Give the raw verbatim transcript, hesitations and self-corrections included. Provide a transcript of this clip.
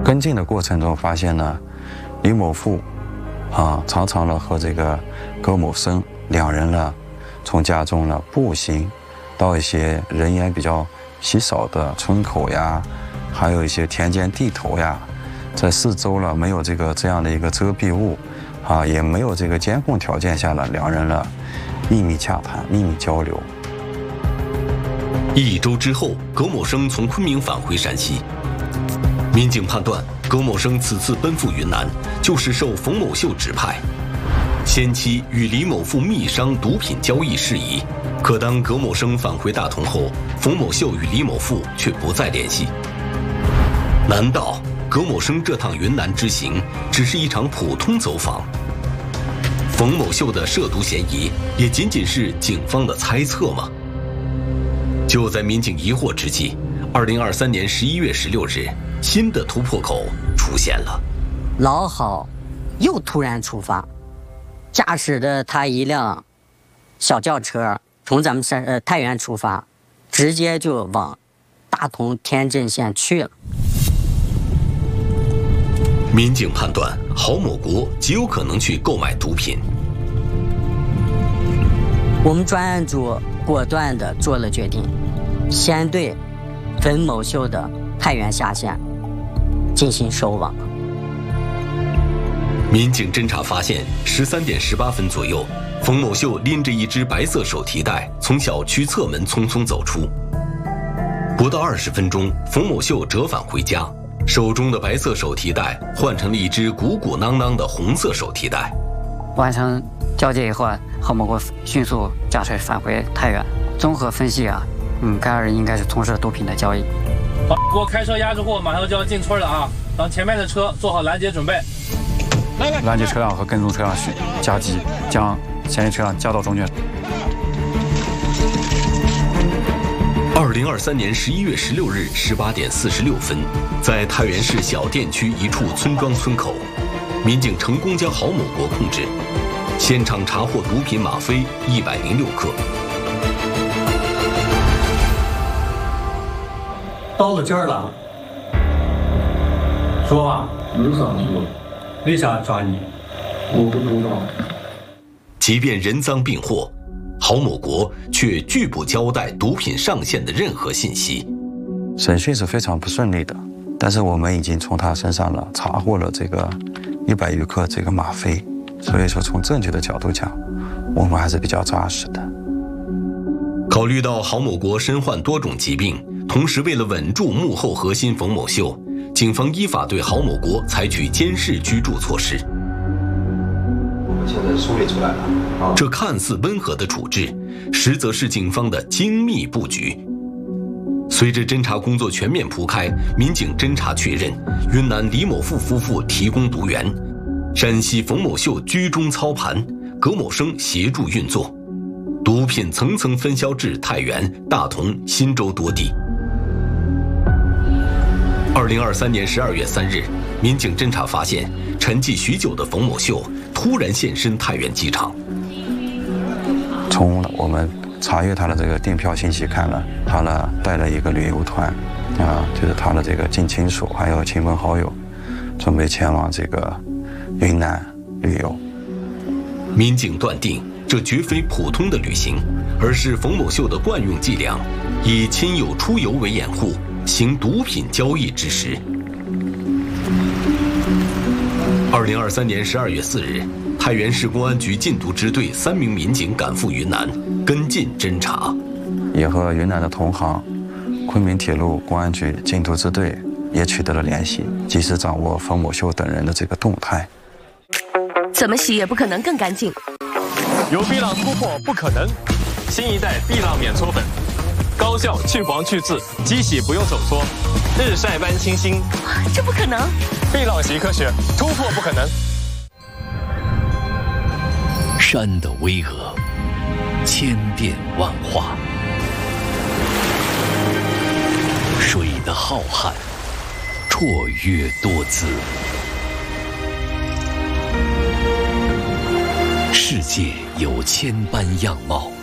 跟进的过程中发现呢，李某富啊常常呢和这个葛某生两人呢从家中呢步行到一些人烟比较稀少的村口呀，还有一些田间地头呀，在四周呢没有这个这样的一个遮蔽物啊，也没有这个监控条件下呢，两人呢秘密洽谈、秘密交流。 一周之后，葛某生从昆明返回陕西。民警判断，葛某生此次奔赴云南，就是受冯某秀指派，先期与李某富密商毒品交易事宜。可当葛某生返回大同后，冯某秀与李某富却不再联系。难道葛某生这趟云南之行只是一场普通走访？冯某秀的涉毒嫌疑也仅仅是警方的猜测吗？就在民警疑惑之际，二零二三年十一月十六日，新的突破口出现了。 老郝又突然出发，驾驶着他一辆小轿车从咱们山呃太原出发，直接就往大同天镇县去了。 民警判断，郝某国极有可能去购买毒品。 我们专案组果断地做了决定，先对冯某秀的太原下线进行收网。 民警侦查发现，十三点十八分左右，冯某秀拎着一只白色手提袋从小区侧门匆匆走出。不到二十分钟，冯某秀折返回家，手中的白色手提袋换成了一只鼓鼓囊囊的红色手提袋。 完成交接以后，郝某国迅速驾车返回太原。综合分析啊，嗯，该二人应该是从事毒品的交易。 好，给我开车压着货，马上就要进村了啊！让前面的车做好拦截准备。来来， 拦截车辆和跟踪车辆是夹击，将嫌疑车辆夹到中间。 二零二三年十一月十六日十八点四十六分，在太原市小店区一处村庄村口，民警成功将郝某国控制。现场查获毒品吗啡一百零六克。 到了这儿了，说吧， 为啥说？ 为啥抓你？ 我不知道。 即便人赃并获，郝某国却拒不交代毒品上线的任何信息。 审讯是非常不顺利的，但是我们已经从他身上呢查获了这个一百余克这个吗啡，所以说从证据的角度讲，我们还是比较扎实的。 考虑到郝某国身患多种疾病，同时为了稳住幕后核心冯某秀，警方依法对郝某国采取监视居住措施。 我们现在梳理出来了啊， 这看似温和的处置，实则是警方的精密布局。随着侦查工作全面铺开，民警侦查确认，云南李某富夫妇提供毒源，陕西冯某秀居中操盘，葛某生协助运作，毒品层层分销至太原、大同、忻州多地。二零二三年十二月三日，民警侦查发现，沉寂许久的冯某秀突然现身太原机场。 从我们查阅他的这个订票信息看了，他呢带了一个旅游团，啊，就是他的这个近亲属还有亲朋好友，准备前往这个云南旅游。 民警断定，这绝非普通的旅行，而是冯某秀的惯用伎俩，以亲友出游为掩护，行毒品交易之实。二零二三年十二月四日，太原市公安局禁毒支队三名民警赶赴云南，跟进侦查， 也和云南的同行昆明铁路公安局禁毒支队也取得了联系，及时掌握冯某秀等人的这个动态。 怎么洗也不可能更干净。 有碧浪突破不可能，新一代碧浪免搓粉，高效去黄去渍，机洗不用手搓，日晒般清新。 这不可能！ 碧浪洗科学，突破不可能。 山的巍峨，千变万化；水的浩瀚，绰约多姿。世界有千般样貌，